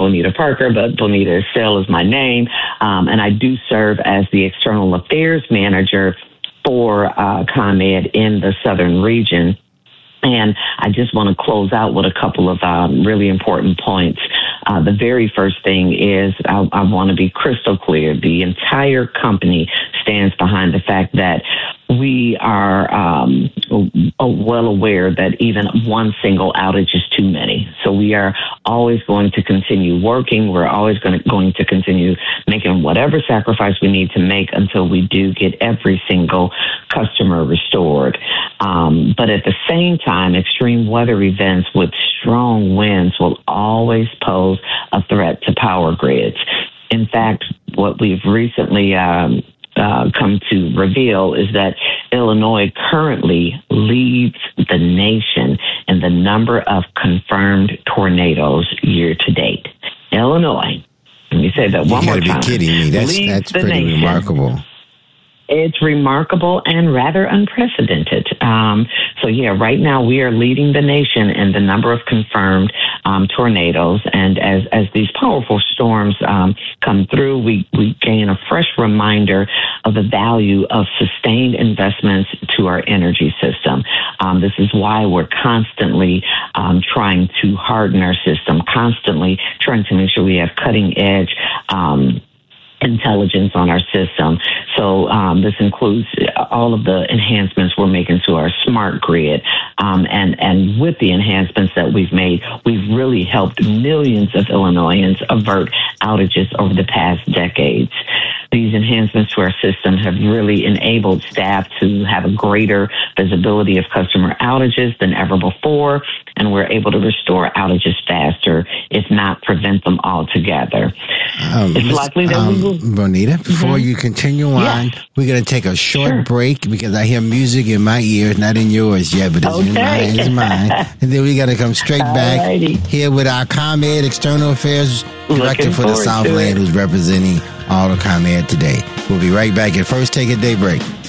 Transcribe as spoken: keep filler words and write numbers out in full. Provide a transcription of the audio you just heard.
Bonita Parker, but Bonita still is my name. Um, and I do serve as the External Affairs Manager for uh, ComEd in the Southern region. And I just want to close out with a couple of um, really important points. Uh, the very first thing is I, I want to be crystal clear. The entire company stands behind the fact that we are um, well aware that even one single outage is too many. So we are always going to continue working. We're always going to, going to continue making whatever sacrifice we need to make until we do get every single customer restored. Um, but at the same time, extreme weather events with strong winds will always pose a threat to power grids. In fact, what we've recently um, uh, come to reveal is that Illinois currently leads the nation in the number of confirmed tornadoes year to date. Illinois, let me say that one more time. You gotta be kidding me. That's, that's pretty nation. remarkable. It's remarkable and rather unprecedented. Um, so, yeah, right now we are leading the nation in the number of confirmed um, tornadoes. And as, as these powerful storms um, come through, we, we gain a fresh reminder of the value of sustained investments to our energy system. Um, this is why we're constantly um, trying to harden our system, constantly trying to make sure we have cutting edge um intelligence on our system. So um, this includes all of the enhancements we're making to our smart grid. Um, and, and with the enhancements that we've made, we've really helped millions of Illinoisans avert outages over the past decades. These enhancements to our system have really enabled staff to have a greater visibility of customer outages than ever before, and we're able to restore outages faster, if not prevent them altogether. Um, it's likely that um, we will... Bonita, before mm-hmm. you continue on, yeah. we're going to take a short sure. break because I hear music in my ears, not in yours yet, but it's okay. in mine. It's mine. And then we got to come straight back Alrighty. here with our ComEd External Affairs Director Looking for the Southland, who's representing all of ComEd today. We'll be right back at First Take a Day Break.